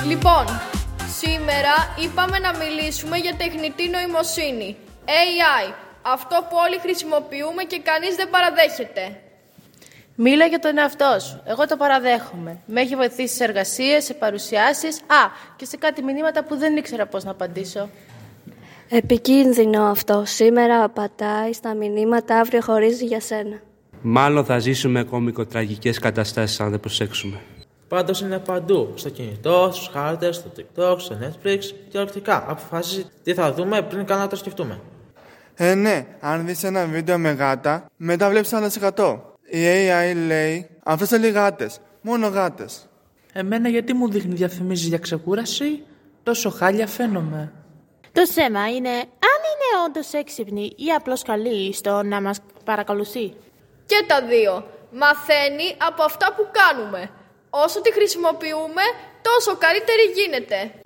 Λοιπόν, σήμερα είπαμε να μιλήσουμε για τεχνητή νοημοσύνη, AI, αυτό που όλοι χρησιμοποιούμε και κανείς δεν παραδέχεται. Μίλα για τον εαυτό σου. Εγώ το παραδέχομαι. Με έχει βοηθήσει σε εργασίες, σε παρουσιάσεις, και σε κάτι μηνύματα που δεν ήξερα πώς να απαντήσω. Επικίνδυνο αυτό. Σήμερα απαντάει στα μηνύματα, αύριο χωρίζει για σένα. Μάλλον θα ζήσουμε κωμικοτραγικές καταστάσεις αν δεν προσέξουμε. Πάντως είναι παντού. Στο κινητό, στους χάρτες, στο TikTok, στο Netflix. Κυριολεκτικά αποφασίζει τι θα δούμε πριν καν να το σκεφτούμε. Ναι, αν δεις ένα βίντεο με γάτα, μετά βλέπεις άλλα 100. Η AI λέει, αυτές είναι γάτες, μόνο γάτες. Εμένα γιατί μου δείχνει διαφημίσεις για ξεκούραση, τόσο χάλια φαίνομαι. Το θέμα είναι αν είναι όντως έξυπνη ή απλώς καλή στο να μας παρακολουθεί. Και τα δύο. Μαθαίνει από αυτά που κάνουμε. Όσο τη χρησιμοποιούμε, τόσο καλύτερη γίνεται.